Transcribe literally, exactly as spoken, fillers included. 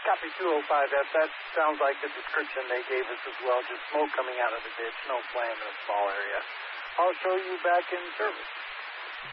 Copy two oh five F. That sounds like the description they gave us as well. Just smoke coming out of the ditch. No flame in a small area. I'll show you back in service.